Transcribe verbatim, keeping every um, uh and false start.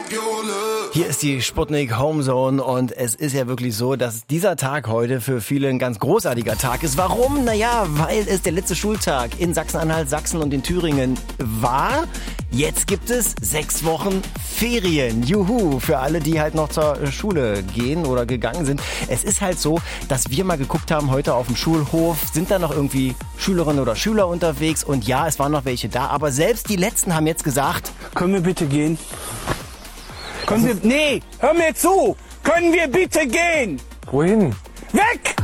Hier ist die Sputnik Homezone und es ist ja wirklich so, dass dieser Tag heute für viele ein ganz großartiger Tag ist. Warum? Naja, weil es der letzte Schultag in Sachsen-Anhalt, Sachsen und in Thüringen war. Jetzt gibt es sechs Wochen Ferien. Juhu, für alle, die halt noch zur Schule gehen oder gegangen sind. Es ist halt so, dass wir mal geguckt haben heute auf dem Schulhof, sind da noch irgendwie Schülerinnen oder Schüler unterwegs und ja, es waren noch welche da, aber selbst die Letzten haben jetzt gesagt, können wir bitte gehen? Können wir, nee, hör mir zu! Können wir bitte gehen? Wohin? Weg!